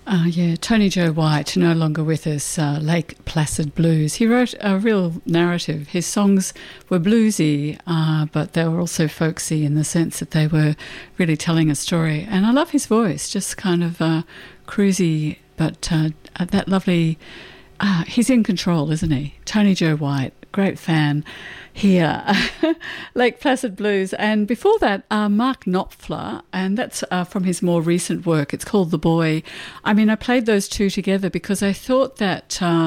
Yeah, Tony Joe White, no longer with us, Lake Placid Blues. He wrote a real narrative. His songs were bluesy, but they were also folksy in the sense that they were really telling a story. And I love his voice, just kind of cruisy, but that lovely... he's in control, isn't he? Tony Joe White, great fan here. Lake Placid Blues. And before that, Mark Knopfler, and that's from his more recent work. It's called The Boy. I mean, I played those two together because I thought that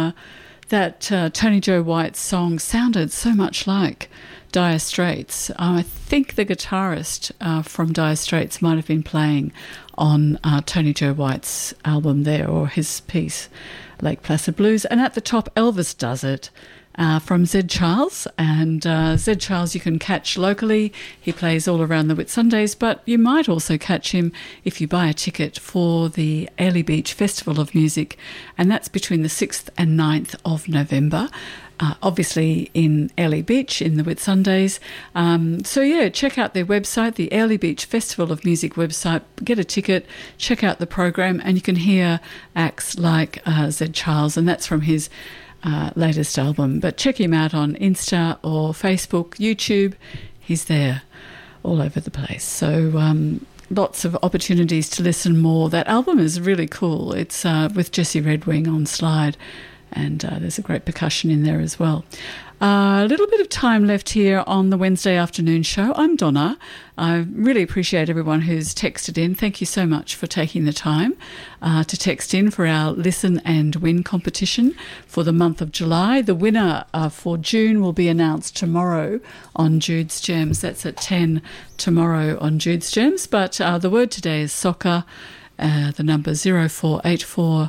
Tony Joe White's song sounded so much like Dire Straits. I think the guitarist from Dire Straits might have been playing on Tony Joe White's album there, or his piece, Lake Placid Blues. And at the top, Elvis does it. From Zed Charles, and Zed Charles you can catch locally. He plays all around the Whitsundays, but you might also catch him if you buy a ticket for the Airlie Beach Festival of Music, and that's between the 6th and 9th of November. Obviously in Airlie Beach in the Whitsundays. So yeah, check out their website, the Airlie Beach Festival of Music website, get a ticket, check out the program, and you can hear acts like Zed Charles, and that's from his latest album. But check him out on Insta or Facebook, YouTube. He's there all over the place. So lots of opportunities to listen more. That album is really cool. It's with Jesse Redwing on slide, and there's a great percussion in there as well. A little bit of time left here on the Wednesday afternoon show. I'm Donna. I really appreciate everyone who's texted in. Thank you so much for taking the time to text in for our Listen and Win competition for the month of July. The winner for June will be announced tomorrow on Jude's Gems. That's at 10 tomorrow on Jude's Gems. But the word today is soccer. The number 0484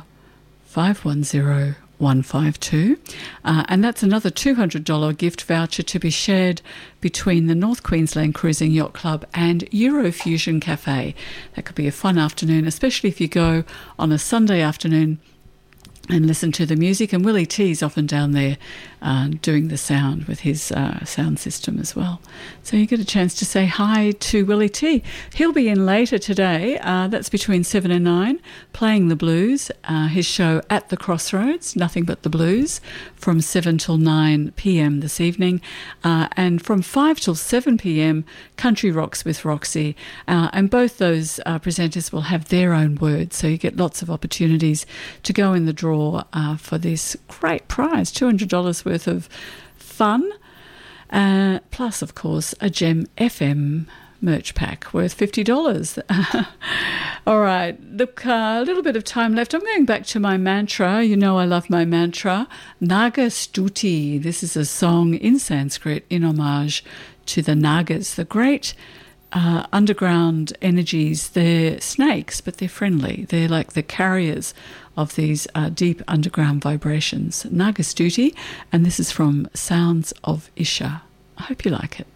510 152, and that's another $200 gift voucher to be shared between the North Queensland Cruising Yacht Club and Eurofusion Cafe. That could be a fun afternoon, especially if you go on a Sunday afternoon and listen to the music. And Willie T's often down there doing the sound with his sound system as well. So you get a chance to say hi to Willie T. He'll be in later today. That's between 7 and 9, playing the blues. His show At the Crossroads, Nothing But the Blues, from 7 till 9 p.m. this evening. And from 5 till 7 p.m, Country Rocks with Roxy. And both those presenters will have their own words. So you get lots of opportunities to go in the draw for this great prize, $200 worth of fun, plus of course a Gem FM merch pack worth $50. All right, look, a little bit of time left. I'm going back to my mantra. You know I love my mantra. Naga Stuti. This is a song in Sanskrit in homage to the Nagas, the great underground energies. They're snakes, but they're friendly. They're like the carriers of these deep underground vibrations. Naga Stuti, and this is from Sounds of Isha. I hope you like it.